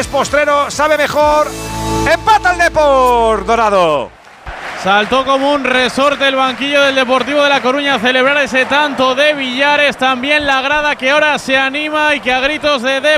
es postrero, sabe mejor. Empata el Depor, Dorado. Saltó como un resorte el banquillo del Deportivo de La Coruña a celebrar ese tanto de Villares. También la grada que ahora se anima y que a gritos de